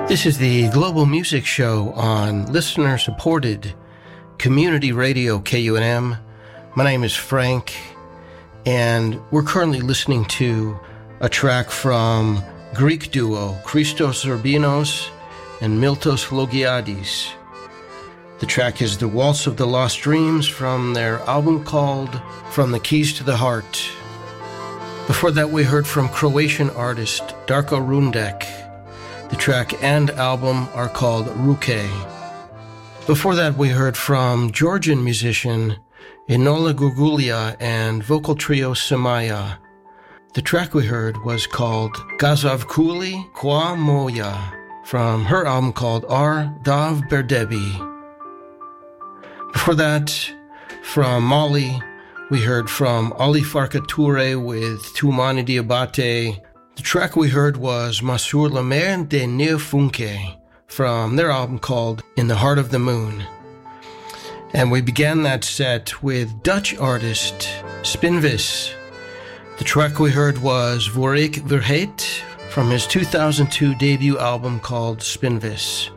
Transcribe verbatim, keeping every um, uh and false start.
This is the Global Music Show on listener-supported community radio K U N M. My name is Frank, and we're currently listening to a track from Greek duo Christos Urbinos and Miltos Logiadis. The track is The Waltz of the Lost Dreams from their album called From the Keys to the Heart. Before that, we heard from Croatian artist Darko Rundek. The track and album are called Ruke. Before that, we heard from Georgian musician Enola Gurgulia and vocal trio Samaya. The track we heard was called Gazavkuli Kwa Moya from her album called Ar Dav Berdebi. Before that, from Mali, we heard from Ali Farka Toure with Toumani Diabate. The track we heard was Masur la Mer de Nir Funke from their album called In the Heart of the Moon. And we began that set with Dutch artist Spinvis. The track we heard was Voor ik vergeet from his two thousand two debut album called Spinvis.